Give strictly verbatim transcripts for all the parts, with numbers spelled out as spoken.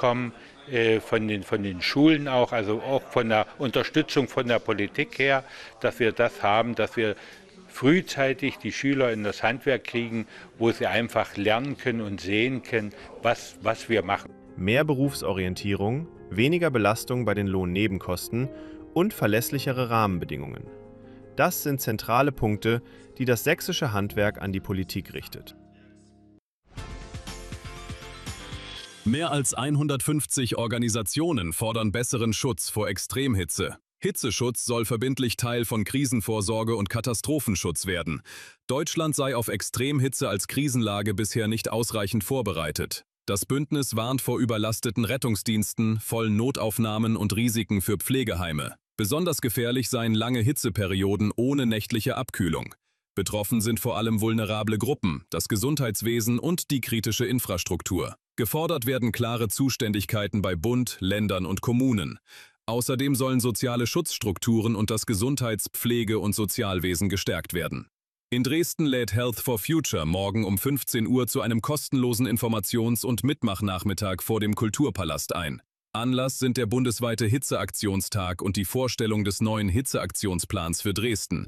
bekommen, äh, von den, von den Schulen auch, also auch von der Unterstützung von der Politik her, dass wir das haben, dass wir frühzeitig die Schüler in das Handwerk kriegen, wo sie einfach lernen können und sehen können, was, was wir machen. Mehr Berufsorientierung, weniger Belastung bei den Lohnnebenkosten und verlässlichere Rahmenbedingungen. Das sind zentrale Punkte, die das sächsische Handwerk an die Politik richtet. Mehr als hundertfünfzig Organisationen fordern besseren Schutz vor Extremhitze. Hitzeschutz soll verbindlich Teil von Krisenvorsorge und Katastrophenschutz werden. Deutschland sei auf Extremhitze als Krisenlage bisher nicht ausreichend vorbereitet. Das Bündnis warnt vor überlasteten Rettungsdiensten, vollen Notaufnahmen und Risiken für Pflegeheime. Besonders gefährlich seien lange Hitzeperioden ohne nächtliche Abkühlung. Betroffen sind vor allem vulnerable Gruppen, das Gesundheitswesen und die kritische Infrastruktur. Gefordert werden klare Zuständigkeiten bei Bund, Ländern und Kommunen. Außerdem sollen soziale Schutzstrukturen und das Gesundheits-, Pflege- und Sozialwesen gestärkt werden. In Dresden lädt Health for Future morgen um fünfzehn Uhr zu einem kostenlosen Informations- und Mitmachnachmittag vor dem Kulturpalast ein. Anlass sind der bundesweite Hitzeaktionstag und die Vorstellung des neuen Hitzeaktionsplans für Dresden.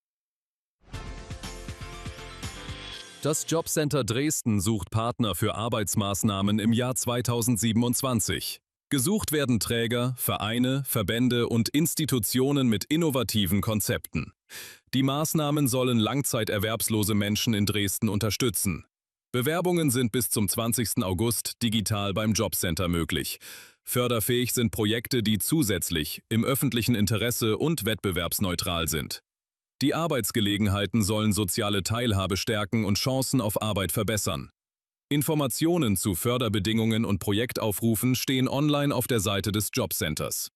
Das Jobcenter Dresden sucht Partner für Arbeitsmaßnahmen im Jahr zweitausendsiebenundzwanzig. Gesucht werden Träger, Vereine, Verbände und Institutionen mit innovativen Konzepten. Die Maßnahmen sollen langzeiterwerbslose Menschen in Dresden unterstützen. Bewerbungen sind bis zum zwanzigsten August digital beim Jobcenter möglich. Förderfähig sind Projekte, die zusätzlich im öffentlichen Interesse und wettbewerbsneutral sind. Die Arbeitsgelegenheiten sollen soziale Teilhabe stärken und Chancen auf Arbeit verbessern. Informationen zu Förderbedingungen und Projektaufrufen stehen online auf der Seite des Jobcenters.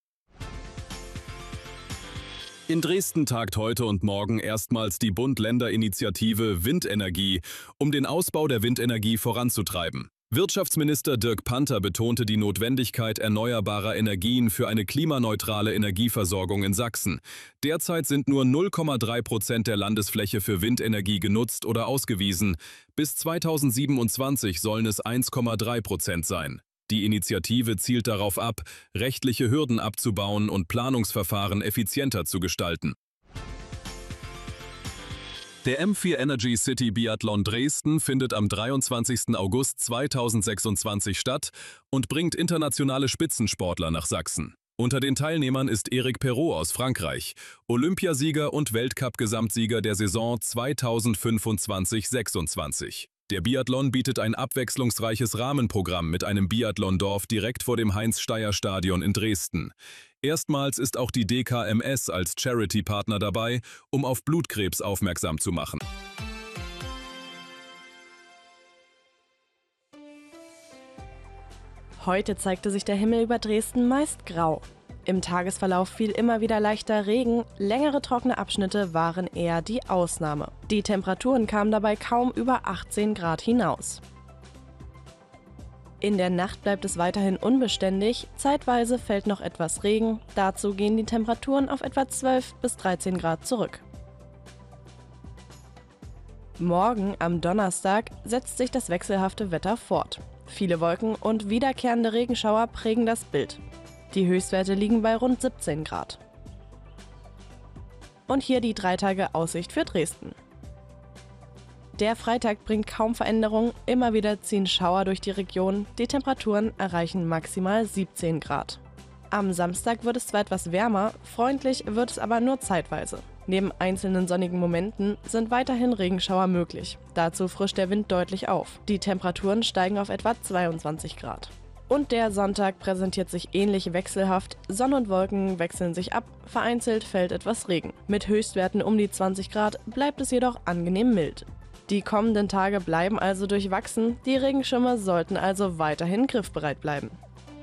In Dresden tagt heute und morgen erstmals die Bund-Länder-Initiative Windenergie, um den Ausbau der Windenergie voranzutreiben. Wirtschaftsminister Dirk Panther betonte die Notwendigkeit erneuerbarer Energien für eine klimaneutrale Energieversorgung in Sachsen. Derzeit sind nur null Komma drei Prozent der Landesfläche für Windenergie genutzt oder ausgewiesen. Bis zweitausendsiebenundzwanzig sollen es eins Komma drei Prozent sein. Die Initiative zielt darauf ab, rechtliche Hürden abzubauen und Planungsverfahren effizienter zu gestalten. Der M vier Energy City Biathlon Dresden findet am dreiundzwanzigsten August zweitausendsechsundzwanzig statt und bringt internationale Spitzensportler nach Sachsen. Unter den Teilnehmern ist Eric Perrault aus Frankreich, Olympiasieger und Weltcup-Gesamtsieger der Saison zweitausendfünfundzwanzig sechsundzwanzig. Der Biathlon bietet ein abwechslungsreiches Rahmenprogramm mit einem Biathlondorf direkt vor dem Heinz-Steier-Stadion in Dresden. Erstmals ist auch die D K M S als Charity-Partner dabei, um auf Blutkrebs aufmerksam zu machen. Heute zeigte sich der Himmel über Dresden meist grau. Im Tagesverlauf fiel immer wieder leichter Regen, längere trockene Abschnitte waren eher die Ausnahme. Die Temperaturen kamen dabei kaum über achtzehn Grad hinaus. In der Nacht bleibt es weiterhin unbeständig, zeitweise fällt noch etwas Regen, dazu gehen die Temperaturen auf etwa zwölf bis dreizehn Grad zurück. Morgen, am Donnerstag, setzt sich das wechselhafte Wetter fort. Viele Wolken und wiederkehrende Regenschauer prägen das Bild. Die Höchstwerte liegen bei rund siebzehn Grad. Und hier die drei Tage Aussicht für Dresden. Der Freitag bringt kaum Veränderung, immer wieder ziehen Schauer durch die Region, die Temperaturen erreichen maximal siebzehn Grad. Am Samstag wird es zwar etwas wärmer, freundlich wird es aber nur zeitweise. Neben einzelnen sonnigen Momenten sind weiterhin Regenschauer möglich. Dazu frischt der Wind deutlich auf. Die Temperaturen steigen auf etwa zweiundzwanzig Grad. Und der Sonntag präsentiert sich ähnlich wechselhaft. Sonne und Wolken wechseln sich ab, vereinzelt fällt etwas Regen. Mit Höchstwerten um die zwanzig Grad bleibt es jedoch angenehm mild. Die kommenden Tage bleiben also durchwachsen, die Regenschirme sollten also weiterhin griffbereit bleiben.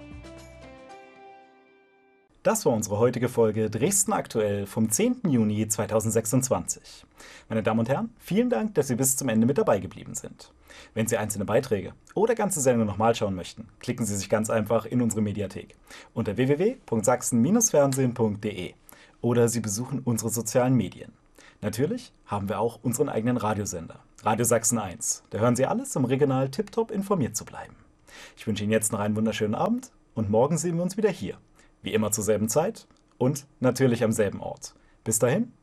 Das war unsere heutige Folge Dresden aktuell vom zehnten Juni zweitausendsechsundzwanzig. Meine Damen und Herren, vielen Dank, dass Sie bis zum Ende mit dabei geblieben sind. Wenn Sie einzelne Beiträge oder ganze Sendungen nochmal schauen möchten, klicken Sie sich ganz einfach in unsere Mediathek unter w w w punkt sachsen Bindestrich fernsehen punkt d e oder Sie besuchen unsere sozialen Medien. Natürlich haben wir auch unseren eigenen Radiosender, Radio Sachsen eins. Da hören Sie alles, um regional tiptop informiert zu bleiben. Ich wünsche Ihnen jetzt noch einen wunderschönen Abend und morgen sehen wir uns wieder hier. Wie immer zur selben Zeit und natürlich am selben Ort. Bis dahin,